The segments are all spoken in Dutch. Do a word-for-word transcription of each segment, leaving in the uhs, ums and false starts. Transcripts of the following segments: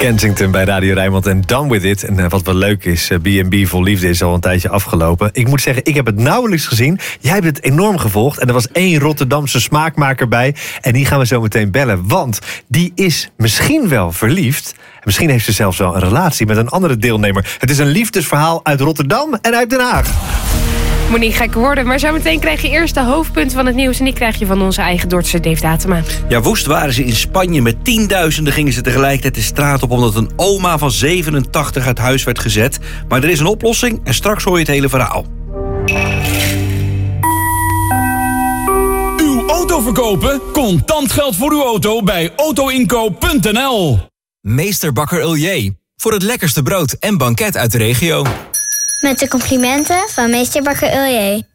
Kensington bij Radio Rijnmond en Done With It. En uh, wat wel leuk is, uh, B en B Vol Liefde is al een tijdje afgelopen. Ik moet zeggen, ik heb het nauwelijks gezien. Jij hebt het enorm gevolgd. En er was één Rotterdamse smaakmaker bij. En die gaan we zo meteen bellen. Want die is misschien wel verliefd. Misschien heeft ze zelfs wel een relatie met een andere deelnemer. Het is een liefdesverhaal uit Rotterdam en uit Den Haag. Moet niet gek worden, maar zometeen krijg je eerst de hoofdpunten van het nieuws. En die krijg je van onze eigen Dordtse Dave Datema. Ja, woest waren ze in Spanje. Met tienduizenden gingen ze tegelijkertijd de straat op, omdat een oma van zevenentachtig uit huis werd gezet. Maar er is een oplossing en straks hoor je het hele verhaal. Uw auto verkopen? Contant geld voor uw auto bij autoinkoop punt n l. Meester Bakker Uljee. Voor het lekkerste brood en banket uit de regio. Met de complimenten van Meester Bakker Uljee.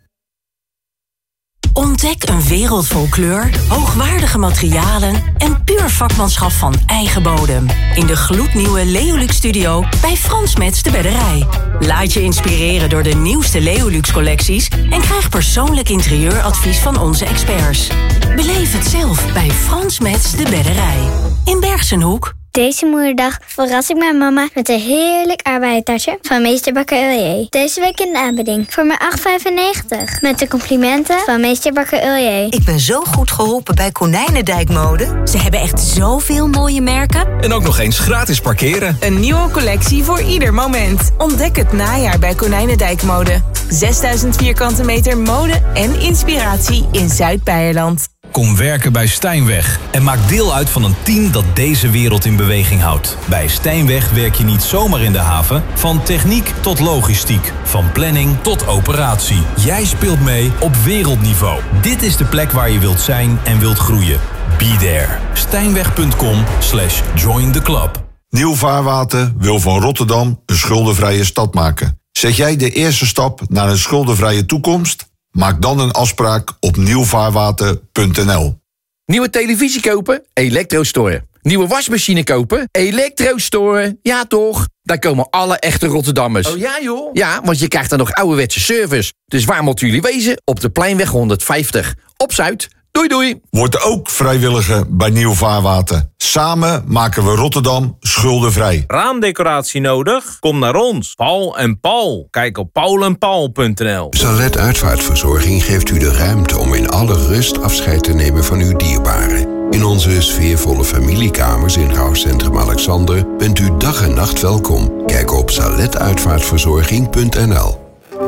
Ontdek een wereld vol kleur, hoogwaardige materialen en puur vakmanschap van eigen bodem. In de gloednieuwe Leolux Studio bij Frans Metz de Bedderij. Laat je inspireren door de nieuwste Leolux collecties en krijg persoonlijk interieuradvies van onze experts. Beleef het zelf bij Frans Metz de Bedderij. In Bergsenhoek. Deze moederdag verras ik mijn mama met een heerlijk aardbeientasje van Meester Bakker Uljee. Deze week in de aanbieding voor maar acht vijfennegentig. Met de complimenten van Meester Bakker Uljee. Ik ben zo goed geholpen bij Konijnendijk Mode. Ze hebben echt zoveel mooie merken. En ook nog eens gratis parkeren. Een nieuwe collectie voor ieder moment. Ontdek het najaar bij Konijnendijk Mode. zesduizend vierkante meter mode en inspiratie in Zuid-Beierland. Kom werken bij Stijnweg en maak deel uit van een team dat deze wereld in beweging houdt. Bij Stijnweg werk je niet zomaar in de haven. Van techniek tot logistiek, van planning tot operatie. Jij speelt mee op wereldniveau. Dit is de plek waar je wilt zijn en wilt groeien. Be there. Stijnweg punt com slash join the club. Nieuw Vaarwater wil van Rotterdam een schuldenvrije stad maken. Zet jij de eerste stap naar een schuldenvrije toekomst? Maak dan een afspraak op nieuw vaarwater punt n l. Nieuwe televisie kopen? Elektrostore. Nieuwe wasmachine kopen? Elektrostore. Ja toch? Daar komen alle echte Rotterdammers. Oh ja joh? Ja, want je krijgt dan nog ouderwetse service. Dus waar moeten jullie wezen? Op de Pleinweg honderdvijftig. Op Zuid. Doei doei. Word ook vrijwilliger bij Nieuw Vaarwater. Samen maken we Rotterdam schuldenvrij. Raamdecoratie nodig? Kom naar ons. Paul en Paul. Kijk op paul en paul punt n l. Salet Uitvaartverzorging geeft u de ruimte om in alle rust afscheid te nemen van uw dierbaren. In onze sfeervolle familiekamers in Rouwcentrum Alexander bent u dag en nacht welkom. Kijk op salet uitvaartverzorging punt n l.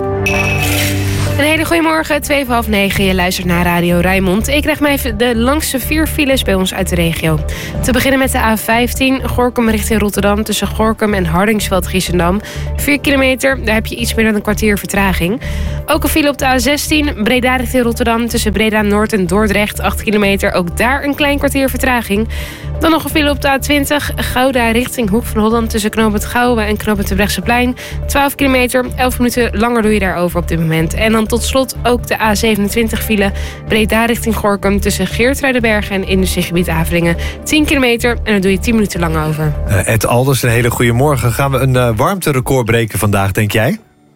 Een hele goede morgen, twee voor half negen. Je luistert naar Radio Rijnmond. Ik krijg mij even de langste vier files bij ons uit de regio. Te beginnen met de A vijftien, Gorinchem richting Rotterdam... tussen Gorinchem en Hardingsveld-Giessendam. vier kilometer, daar heb je iets meer dan een kwartier vertraging. Ook een file op de A zestien, Breda richting Rotterdam... tussen Breda-Noord en Dordrecht, acht kilometer. Ook daar een klein kwartier vertraging. Dan nog een file op de A twintig, Gouda richting Hoek van Holland... tussen knooppunt Gouwen en knooppunt Terbrechtseplein. twaalf kilometer, elf minuten langer doe je daarover op dit moment. En dan tot slot ook de A zevenentwintig file, Breda richting Gorinchem... tussen Geertruidenberg en industriegebied Avelingen. tien kilometer en daar doe je tien minuten lang over. Uh, Ed Alders, een hele goede morgen. Gaan we een uh, warmterecord breken vandaag, denk jij?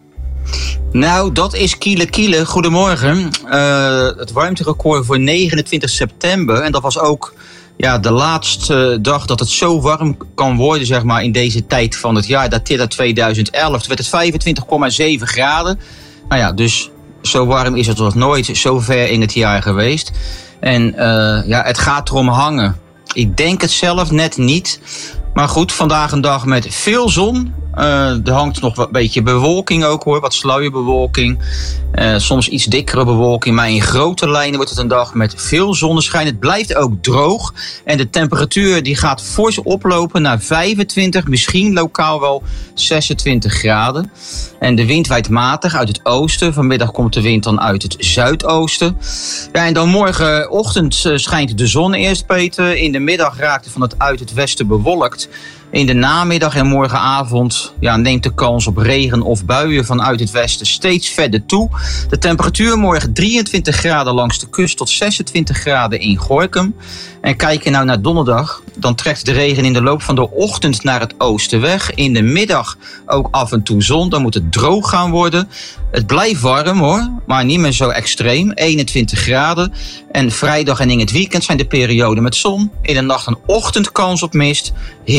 Nou, dat is kiele kiele. Goedemorgen. Uh, het warmterecord voor negenentwintig september. En dat was ook ja, de laatste dag dat het zo warm kan worden, zeg maar, in deze tijd van het jaar. Dateert uit tweeduizend elf. Toen werd het vijfentwintig komma zeven graden. Nou ja, dus zo warm is het nog nooit zo ver in het jaar geweest. En uh, ja, het gaat erom hangen. Ik denk het zelf net niet. Maar goed, vandaag een dag met veel zon. Uh, er hangt nog een beetje bewolking ook hoor, wat sluierbewolking. Uh, soms iets dikkere bewolking, maar in grote lijnen wordt het een dag met veel zonneschijn. Het blijft ook droog en de temperatuur die gaat fors oplopen naar vijfentwintig, misschien lokaal wel zesentwintig graden. En de wind waait matig uit het oosten. Vanmiddag komt de wind dan uit het zuidoosten. Ja, en dan morgenochtend schijnt de zon eerst, Peter. In de middag raakt het van het uit het westen bewolkt. In de namiddag en morgenavond ja, neemt de kans op regen of buien vanuit het westen steeds verder toe. De temperatuur morgen drieëntwintig graden langs de kust tot zesentwintig graden in Gorinchem. En kijk je nou naar donderdag, dan trekt de regen in de loop van de ochtend naar het oosten weg. In de middag ook af en toe zon, dan moet het droog gaan worden. Het blijft warm hoor, maar niet meer zo extreem, eenentwintig graden. En vrijdag en in het weekend zijn de perioden met zon. In de nacht en ochtend kans op mist, heel rustig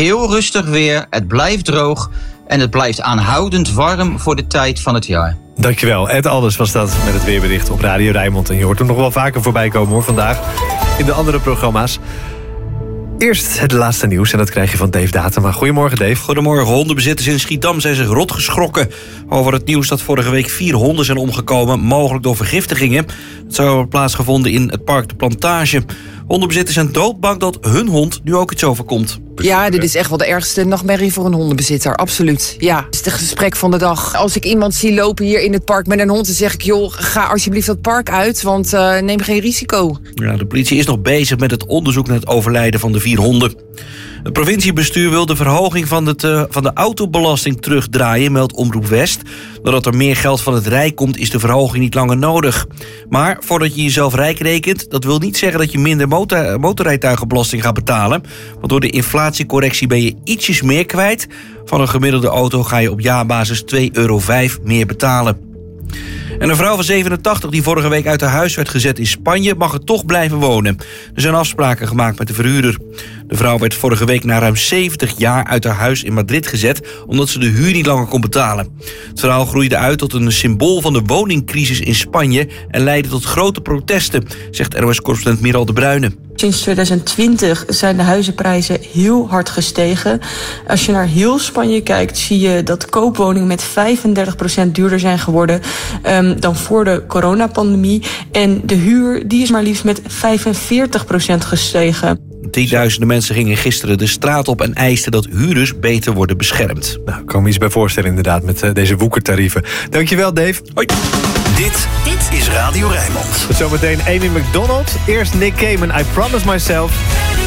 rustig weer, het blijft droog en het blijft aanhoudend warm voor de tijd van het jaar. Dankjewel. Ed Alders was dat met het weerbericht op Radio Rijnmond. En je hoort hem nog wel vaker voorbij komen hoor vandaag in de andere programma's. Eerst het laatste nieuws en dat krijg je van Dave Datema. Goedemorgen Dave. Goedemorgen. Hondenbezitters in Schiedam zijn zich rot geschrokken over het nieuws dat vorige week vier honden zijn omgekomen, mogelijk door vergiftigingen. Dat zou hebben plaatsgevonden in het park De Plantage. Hondenbezitters zijn doodbang dat hun hond nu ook iets overkomt. Ja, dit is echt wel de ergste nachtmerrie voor een hondenbezitter, absoluut. Ja, het is het gesprek van de dag. Als ik iemand zie lopen hier in het park met een hond, dan zeg ik, joh, ga alsjeblieft dat park uit, want uh, neem geen risico. Ja, de politie is nog bezig met het onderzoek naar het overlijden van de vier honden. Het provinciebestuur wil de verhoging van, het, uh, van de autobelasting terugdraaien, meldt Omroep West. Doordat er meer geld van het Rijk komt, is de verhoging niet langer nodig. Maar voordat je jezelf rijk rekent, dat wil niet zeggen dat je minder motor, motorrijtuigenbelasting gaat betalen. Want door de inflatiecorrectie ben je ietsjes meer kwijt. Van een gemiddelde auto ga je op jaarbasis twee euro vijf meer betalen. En een vrouw van zevenentachtig die vorige week uit haar huis werd gezet in Spanje mag er toch blijven wonen. Er zijn afspraken gemaakt met de verhuurder. De vrouw werd vorige week na ruim zeventig jaar uit haar huis in Madrid gezet omdat ze de huur niet langer kon betalen. Het verhaal groeide uit tot een symbool van de woningcrisis in Spanje en leidde tot grote protesten, zegt R O S-correspondent Miral de Bruyne. Sinds tweeduizend twintig zijn de huizenprijzen heel hard gestegen. Als je naar heel Spanje kijkt, zie je dat koopwoningen met vijfendertig procent duurder zijn geworden um, dan voor de coronapandemie. En de huur die is maar liefst met vijfenveertig procent gestegen. Tienduizenden mensen gingen gisteren de straat op en eisten dat huurders beter worden beschermd. Nou, ik kan me iets bij voorstellen inderdaad met uh, deze woekertarieven. Dankjewel Dave. Hoi. Dit, dit is Radio Rijnmond. Zometeen Amy McDonald. Eerst Nick Cayman, I Promise Myself.